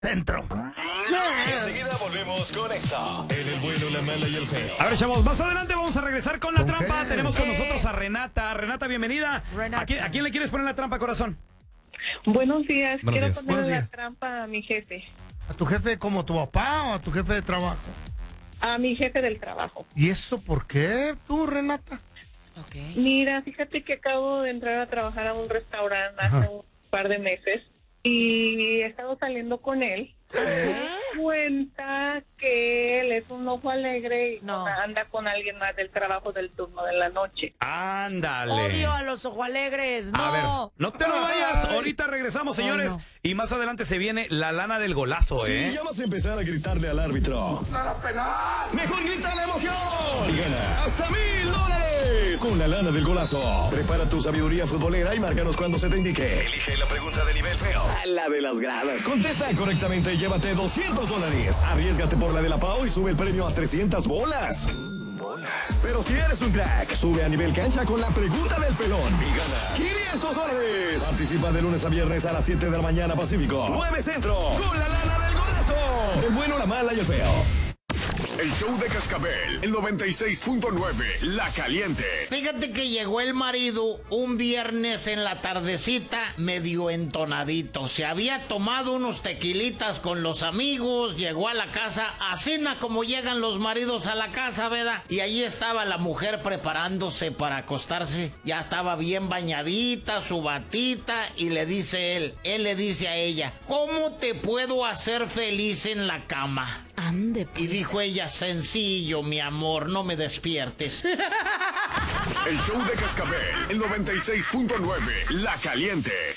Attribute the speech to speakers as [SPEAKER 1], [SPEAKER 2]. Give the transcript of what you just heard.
[SPEAKER 1] Centro.
[SPEAKER 2] Enseguida volvemos con esto. El bueno, la mala y el feo.
[SPEAKER 1] A ver, chavos, más adelante vamos a regresar con la trampa. Tenemos con nosotros a Renata, bienvenida. ¿A quién le quieres poner la trampa, corazón?
[SPEAKER 3] Buenos días. Quiero ponerle
[SPEAKER 4] Buenos días.
[SPEAKER 3] la trampa a mi jefe.
[SPEAKER 4] ¿A tu jefe como tu papá o a tu jefe de trabajo?
[SPEAKER 3] A mi jefe del trabajo.
[SPEAKER 4] ¿Y eso por qué tú, Renata?
[SPEAKER 5] Okay.
[SPEAKER 3] Mira, fíjate que acabo de entrar a trabajar a un restaurante hace un par de meses y he estado saliendo con él. Me di cuenta que él es un ojo alegre y anda con alguien más del trabajo del turno de la noche.
[SPEAKER 1] Ándale.
[SPEAKER 5] Odio a los ojo alegres, no.
[SPEAKER 1] A ver, no te lo vayas. Ahorita regresamos, señores.
[SPEAKER 5] No.
[SPEAKER 1] Y más adelante se viene la lana del golazo, ¿eh?
[SPEAKER 2] Si ya vas a empezar a gritarle al árbitro. ¡Nada penal! ¡Mejor grita la emoción! Y gana hasta $1,000 con la lana del golazo. Prepara tu sabiduría futbolera y márcanos cuando se te indique. Elige la pregunta de nivel feo. La de las gradas. Contesta correctamente y llévate $200. Arriésgate por la de la Pau y sube el premio a 300 bolas. Pero si eres un crack, sube a nivel cancha con la pregunta del pelón y gana $500. Participa de lunes a viernes a las 7 de la mañana Pacífico, 9 Centro, con la lana del golazo. El bueno, la mala y el feo.
[SPEAKER 6] El show de Cascabel, el 96.9, La Caliente.
[SPEAKER 7] Fíjate que llegó el marido un viernes en la tardecita medio entonadito. Se había tomado unos tequilitas con los amigos, llegó a la casa, así como llegan los maridos a la casa, ¿verdad? Y ahí estaba la mujer preparándose para acostarse. Ya estaba bien bañadita, su batita, y le dice él le dice a ella, ¿cómo te puedo hacer feliz en la cama?
[SPEAKER 5] Ande, pues.
[SPEAKER 7] Y dijo ella, sencillo, mi amor, no me despiertes.
[SPEAKER 6] El show de Cascabel, el 96.9, La Caliente.